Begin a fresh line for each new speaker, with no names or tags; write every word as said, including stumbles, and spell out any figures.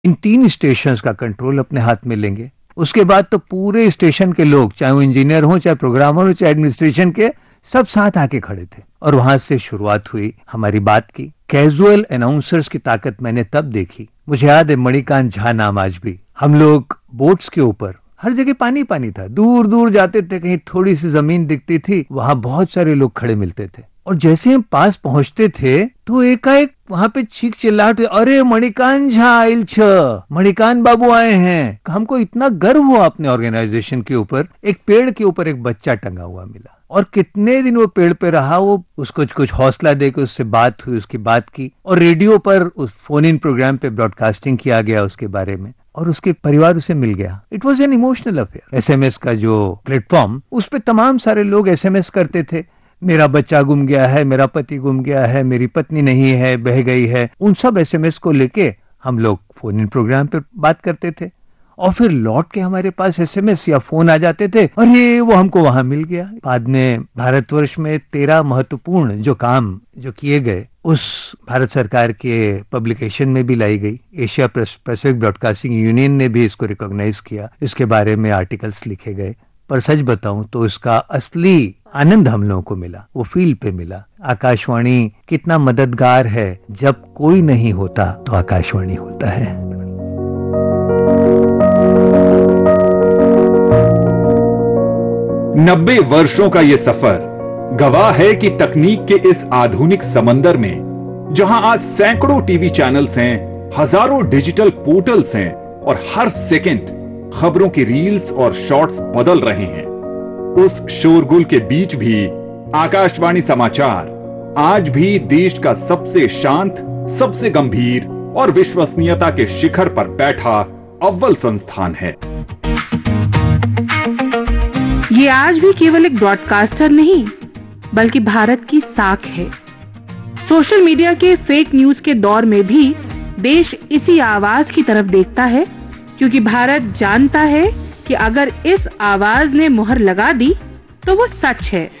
इन तीन स्टेशन का कंट्रोल अपने हाथ में लेंगे। उसके बाद तो पूरे स्टेशन के लोग, चाहे वो इंजीनियर हो, चाहे प्रोग्रामर हो, चाहे एडमिनिस्ट्रेशन के, सब साथ आके खड़े थे और वहां से शुरुआत हुई हमारी बात की। कैजुअल अनाउंसर्स की ताकत मैंने तब देखी। मुझे याद है मणिकांत झा नाम आज भी। हम लोग बोट्स के ऊपर, हर जगह पानी पानी था, दूर दूर जाते थे, कहीं थोड़ी सी जमीन दिखती थी, वहां बहुत सारे लोग खड़े मिलते थे और जैसे हम पास पहुंचते थे तो एकाएक वहां पे चीख चिल्लाहट, अरे मणिकांत झा आइल छ, मणिकांत बाबू आए हैं। हमको इतना गर्व हुआ अपने ऑर्गेनाइजेशन के ऊपर। एक पेड़ के ऊपर एक बच्चा टंगा हुआ मिला और कितने दिन वो पेड़ पे रहा, वो उसको कुछ हौसला देकर उससे बात हुई, उसकी बात की और रेडियो पर उस फोन इन प्रोग्राम पे ब्रॉडकास्टिंग किया गया उसके बारे में और उसके परिवार उसे मिल गया। It was an emotional affair. SMS का जो प्लेटफॉर्म, उस पे तमाम सारे लोग एसएमएस करते थे, मेरा बच्चा गुम गया है, मेरा पति गुम गया है, मेरी पत्नी नहीं है, बह गई है। उन सब एसएमएस को लेके हम लोग फोन इन प्रोग्राम पर बात करते थे और फिर लौट के हमारे पास एसएमएस या फोन आ जाते थे, अरे वो हमको वहां मिल गया। बाद में भारतवर्ष में तेरह महत्वपूर्ण जो काम जो किए गए उस भारत सरकार के पब्लिकेशन में भी लाई गई। एशिया पैसिफिक ब्रॉडकास्टिंग यूनियन ने भी इसको रिकॉग्नाइज किया, इसके बारे में आर्टिकल्स लिखे गए। पर सच बताऊं तो इसका असली आनंद हम लोगों को मिला, वो फील्ड पे मिला। आकाशवाणी कितना मददगार है, जब कोई नहीं होता तो आकाशवाणी होता है।
नब्बे वर्षों का ये सफर गवाह है कि तकनीक के इस आधुनिक समंदर में जहां आज सैकड़ों टीवी चैनल्स हैं, हजारों डिजिटल पोर्टल्स हैं और हर सेकंड खबरों की रील्स और शॉर्ट्स बदल रहे हैं, उस शोरगुल के बीच भी आकाशवाणी समाचार आज भी देश का सबसे शांत, सबसे गंभीर और विश्वसनीयता के शिखर पर बैठा अव्वल संस्थान है।
ये आज भी केवल एक ब्रॉडकास्टर नहीं, बल्कि भारत की साख है। सोशल मीडिया के फेक न्यूज के दौर में भी देश इसी आवाज की तरफ देखता है, क्योंकि भारत जानता है कि अगर इस आवाज ने मुहर लगा दी तो वो सच है।